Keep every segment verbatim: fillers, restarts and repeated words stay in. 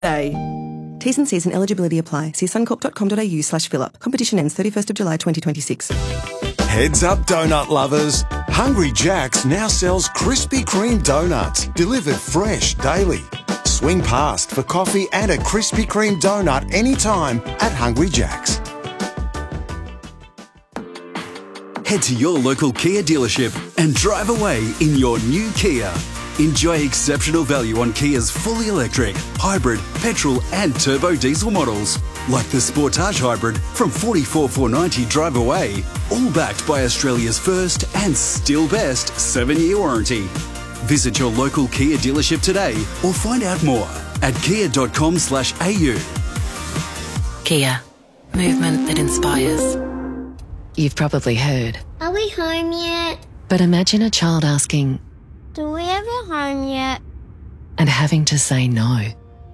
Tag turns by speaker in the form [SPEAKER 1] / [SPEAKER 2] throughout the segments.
[SPEAKER 1] Day. T's and C's and eligibility apply. See suncorp.com.au slash fill up. Competition ends thirty-first of July twenty twenty-six.
[SPEAKER 2] Heads up, donut lovers. Hungry Jack's now sells Krispy Kreme donuts, delivered fresh daily. Swing past for coffee and a Krispy Kreme donut anytime at Hungry Jack's.
[SPEAKER 3] Head to your local Kia dealership and drive away in your new Kia. Enjoy exceptional value on Kia's fully electric, hybrid, petrol and turbo diesel models, like the Sportage Hybrid from forty-four thousand four hundred ninety dollars drive away, all backed by Australia's first and still best seven-year warranty. Visit your local Kia dealership today or find out more at kia.com slash au.
[SPEAKER 4] Kia. Movement that inspires.
[SPEAKER 5] You've probably heard.
[SPEAKER 6] Are we home yet?
[SPEAKER 5] But imagine a child asking,
[SPEAKER 6] Do we have a home yet?
[SPEAKER 5] and having to say no.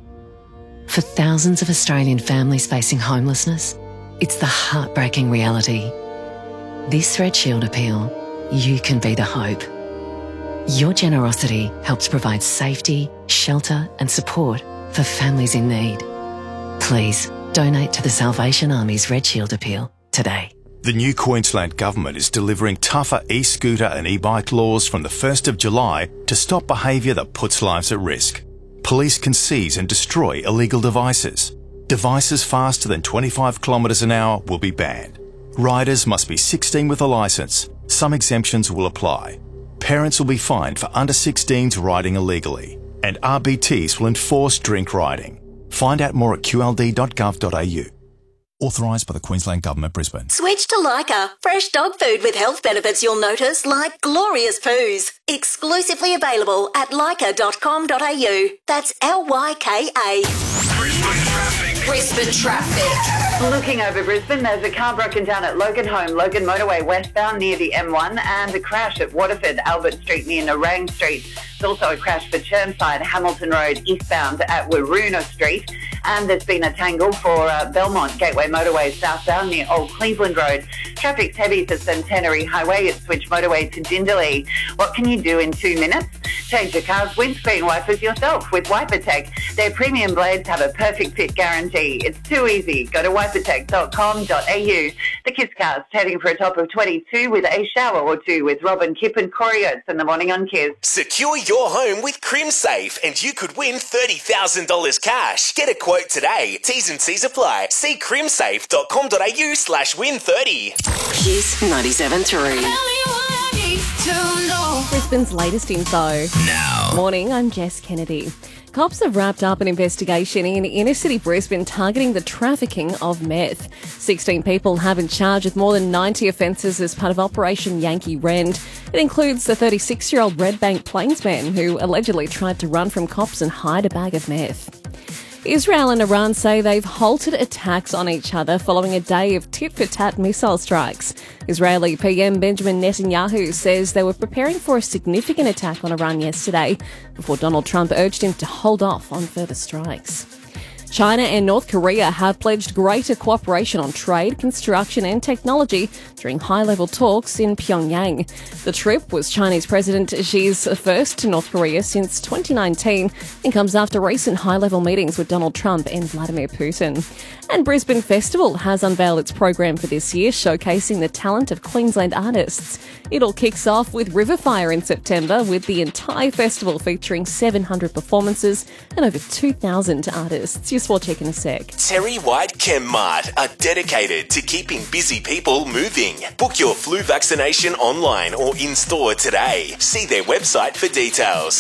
[SPEAKER 5] For thousands of Australian families facing homelessness, it's the heartbreaking reality. This Red Shield appeal, you can be the hope. Your generosity helps provide safety, shelter and support for families in need. Please donate to the Salvation Army's Red Shield appeal today.
[SPEAKER 2] The new Queensland Government is delivering tougher e-scooter and e-bike laws from the first of July to stop behaviour that puts lives at risk. Police can seize and destroy illegal devices. Devices faster than twenty-five kilometres an hour will be banned. Riders must be sixteen with a licence. Some exemptions will apply. Parents will be fined for under sixteens riding illegally. And R B Ts will enforce drink riding. Find out more at q l d dot gov dot a u. Authorised by the Queensland Government, Brisbane.
[SPEAKER 7] Switch to Lyca. Fresh dog food with health benefits you'll notice, like glorious poos. Exclusively available at lyca dot com dot a u. That's L Y K A.
[SPEAKER 8] Brisbane traffic. Brisbane traffic.
[SPEAKER 9] Looking over Brisbane, there's a car broken down at Logan Home, Logan Motorway westbound near the M one, and a crash at Waterford, Albert Street near Narang Street. There's also a crash for Chermside, Hamilton Road eastbound at Waroona Street. And there's been a tangle for uh, Belmont Gateway Motorway southbound near Old Cleveland Road. Traffic's heavy for Centenary Highway at Switch Motorway to Dinderley. What can you do in two minutes? Change your car's windscreen wipers yourself with WiperTech. Their premium blades have a perfect fit guarantee. It's too easy. Go to wiper tech dot com dot a u. The KissCast heading for a top of twenty-two with a shower or two with Robin Kipp and Corey Oates in the morning on Kiss.
[SPEAKER 10] Secure your home with CrimSafe and you could win thirty thousand dollars cash. Get a quote today. T's and C's apply. See crimsafe dot com dot a u slash win thirty.
[SPEAKER 4] Kiss ninety-seven point three.
[SPEAKER 11] Brisbane's latest info.
[SPEAKER 10] Now.
[SPEAKER 11] Morning, I'm Jess Kennedy. Cops have wrapped up an investigation in inner city Brisbane targeting the trafficking of meth. sixteen people have been charged with more than ninety offences as part of Operation Yankee Rend. It includes the thirty-six-year-old Redbank plainsman who allegedly tried to run from cops and hide a bag of meth. Israel and Iran say they've halted attacks on each other following a day of tit-for-tat missile strikes. Israeli P M Benjamin Netanyahu says they were preparing for a significant attack on Iran yesterday before Donald Trump urged him to hold off on further strikes. China and North Korea have pledged greater cooperation on trade, construction and technology during high-level talks in Pyongyang. The trip was Chinese President Xi's first to North Korea since twenty nineteen and comes after recent high-level meetings with Donald Trump and Vladimir Putin. And Brisbane Festival has unveiled its program for this year, showcasing the talent of Queensland artists. It all kicks off with Riverfire in September, with the entire festival featuring seven hundred performances and over two thousand artists. Your sport check in a sec.
[SPEAKER 10] Terry White ChemMart are dedicated to keeping busy people moving. Book your flu vaccination online or in-store today. See their website for details.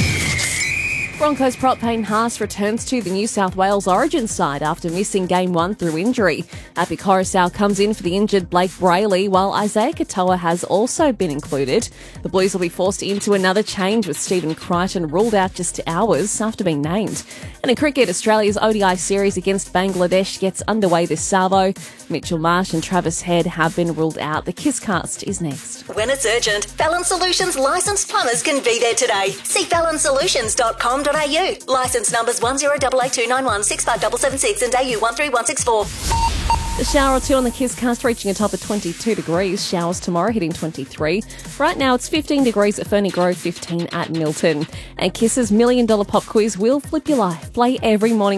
[SPEAKER 11] Broncos prop Payne Haas returns to the New South Wales Origin side after missing Game one through injury. Api Coruscant comes in for the injured Blake Brayley, while Isaiah Katoa has also been included. The Blues will be forced into another change with Stephen Crichton ruled out just hours after being named. And in cricket, Australia's O D I series against Bangladesh gets underway this Savo. Mitchell Marsh and Travis Head have been ruled out. The KissCast is next.
[SPEAKER 7] When it's urgent, Fallon Solutions licensed plumbers can be there today. See fallon solutions dot com dot a u. Licence numbers one zero eight eight two nine one six five seven seven six and A U one three one six four.
[SPEAKER 11] A shower or two on the Kiss cast, reaching a top of twenty-two degrees. Showers tomorrow, hitting twenty-three. Right now, it's fifteen degrees at Ferny Grove, fifteen at Milton. And Kiss's Million Dollar Pop Quiz will flip your life. Play every morning